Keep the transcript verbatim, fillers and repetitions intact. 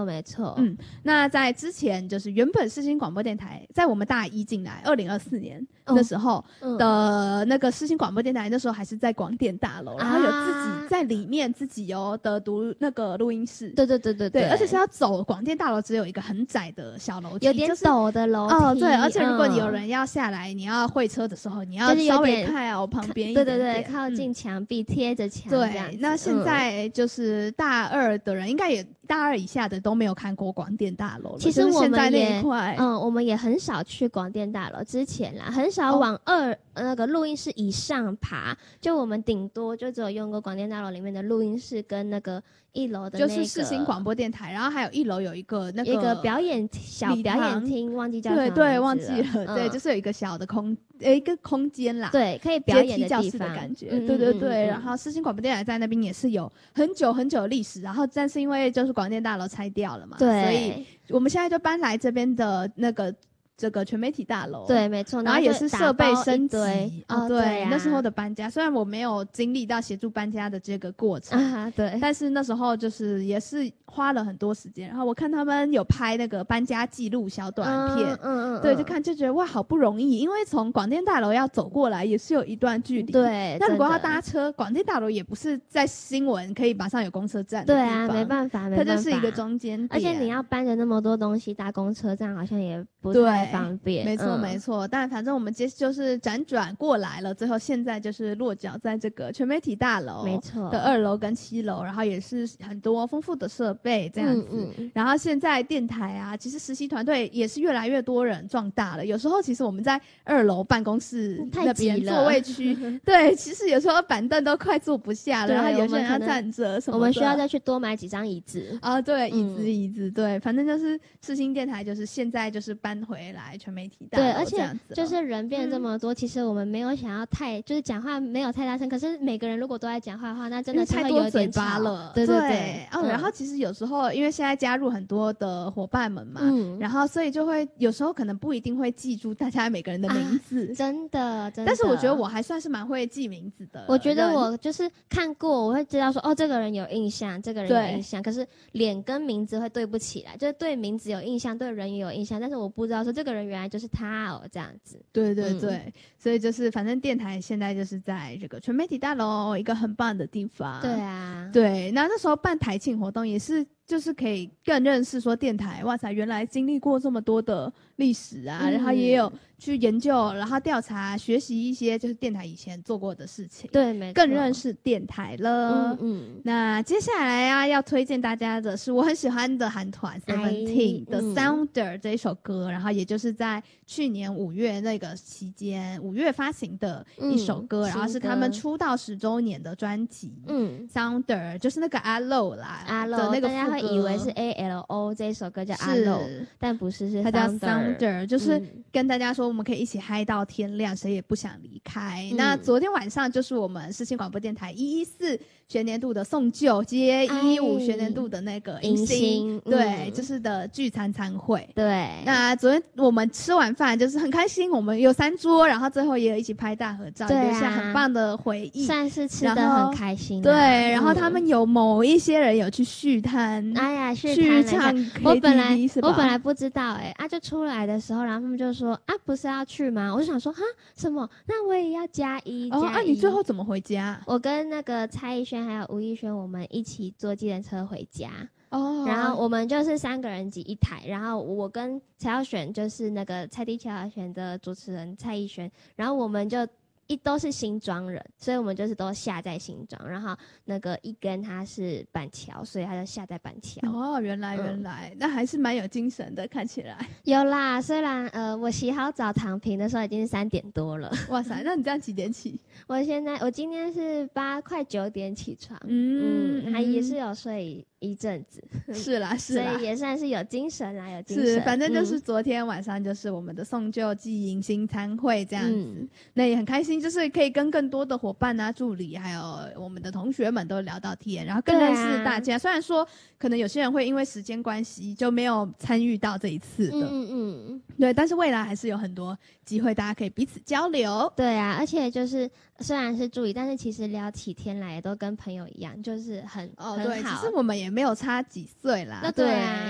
错没错。 嗯，那在之前就是原本世新广播电台在我们大一进来二零二四年的时候的那个世新广播电台，那时候还是在广电大楼、嗯、然后有自己在里面自己有的读那个录音室， 对对对对 对, 对，而且是要走广电大楼只有一个很窄的小楼梯， 有点陡的楼梯、 就是、哦对，而且如果你有人要下来、嗯、你要会车的时候你要稍微靠旁边一点点， 对对对，靠近墙壁贴着墙， 对，那现在就是大二的人应该也大二以下的都没有看过广电大楼了。 其实我们也、 就是、 嗯，我们也很少去广电大楼之前啦，很少往二、哦、那个录音室以上爬，就我们顶多就只有用过广电大楼里面的录音室跟那个一楼的、那个、 就是世新广播电台，然后还有一楼有一个那个一个表演小表演厅，忘记叫什么， 对对，忘记了、嗯，对，就是有一个小的空一个空间啦， 对，可以表演的地方的感觉，嗯、对对对、嗯。然后世新广播电台在那边也是有很久很久的历史，然后但是因为就是广电大楼拆掉了嘛， 对， 所以我们现在就搬来这边的那个。这个全媒体大楼， 对，没错， 然后也是设备升级， 哦， 对， 对啊， 那时候的搬家，虽然我没有经历到协助搬家的这个过程， 啊，对， 但是那时候就是也是花了很多时间。然后我看他们有拍那个搬家记录小短片， 嗯嗯嗯， 对，就看就觉得哇，好不容易，因为从广电大楼要走过来也是有一段距离， 对， 那如果要搭车，广电大楼也不是在新闻可以马上有公车站的地方， 对啊，没办法，没办法， 它就是一个中间点， 而且你要搬着那么多东西搭公车，这样好像也不太方便， 没错。嗯、没错，但反正我们接就是辗转过来了，最后现在就是落脚在这个全媒体大楼， 没错的二楼跟七楼，然后也是很多丰富的设备这样子、嗯嗯。然后现在电台啊，其实实习团队也是越来越多人壮大了。有时候其实我们在二楼办公室那边座位区，对，其实有时候板凳都快坐不下了，然后有些人要站着什么的， 我们需要再去多买几张椅子啊，对，椅子、嗯、椅子，对，反正就是世新电台就是现在就是搬回来全媒体大楼。 对，而且就是人变这么多、嗯，其实我们没有想要太，就是讲话没有太大声。可是每个人如果都在讲话的话，那真的是会有点太多嘴巴了。 对对对，对哦、嗯，然后其实有时候因为现在加入很多的伙伴们嘛，嗯，然后所以就会有时候可能不一定会记住大家每个人的名字， 啊、真的真的。 但是我觉得我还算是蛮会记名字的。 我觉得我就是看过，我会知道说哦，这个人有印象，这个人有印象。可是脸跟名字会对不起来，就是对名字有印象，对人也有印象，但是我不知道说这个人原来就是他哦，这样子。 对对对、嗯，所以就是反正电台现在就是在这个全媒体大楼一个很棒的地方。 对啊， 对，那那时候办台庆活动也是。就是可以更认识说电台，哇塞，原来经历过这么多的历史啊、嗯，然后也有去研究，然后调查学习一些就是电台以前做过的事情， 对，没错， 更认识电台了。 嗯嗯。 那接下来啊，要推荐大家的是我很喜欢的韩团 Seventeen 的 Sounder 这一首歌、嗯，然后也就是在去年五月那个期間，五月发行的一首歌、嗯，然后是他们出道十周年的专辑。嗯 ，Sounder 就是那个阿露啦， 阿露的那个大家会以为是 A L O 这一首歌叫阿露，但不是，是它叫 Sounder， 就是跟大家说我们可以一起嗨到天亮，谁也不想离开、嗯。那昨天晚上就是我们世新广播电台一一四学年度的送旧接一一五学年度的那个迎新，对、嗯，就是的聚餐餐会。 对， 那昨天我们吃完饭就是很开心，我们有三桌，然后最后也有一起拍大合照， 对啊、 留下很棒的回忆， 算是吃得很开心、啊。 对，然后他们有某一些人有去续摊。 哎呀，去唱 K T V 我本来是吧？ 我本来不知道哎、欸，啊，就出来的时候，然后他们就说啊，不是要去吗？我就想说哈，什么？那我也要加一。 哦，啊，你最后怎么回家？ 我跟那个蔡艺轩还有吴艺轩，我们一起坐计程车回家。 哦， 然后我们就是三个人挤一台，然后我跟蔡耀璇就是那个蔡地乔耀璇的主持人蔡艺轩，然后我们就。一都是新庄人，所以我们就是都下在新庄，然后那个一根他是板桥，所以他就下在板桥。 哦，原来原来、嗯，那还是蛮有精神的，看起来。 有啦，虽然呃我洗好澡躺平的时候已经是三点多了。 哇塞，那你这样几点起？ 我现在我今天是八快九点起床， 嗯， 嗯还也是有睡一阵子。 是啦是啦， 所以也算是有精神啦，有精神。 是，反正就是昨天晚上就是我们的送旧暨迎新餐会这样子、嗯，那也很开心。就是可以跟更多的伙伴啊、助理，还有我们的同学们都聊到天，然后更认识大家。啊、虽然说可能有些人会因为时间关系就没有参与到这一次的， 嗯嗯， 对，但是未来还是有很多机会，大家可以彼此交流。 对啊，而且就是虽然是助理，但是其实聊起天来也都跟朋友一样，就是很哦， 很对，其实我们也没有差几岁啦。 那对啊。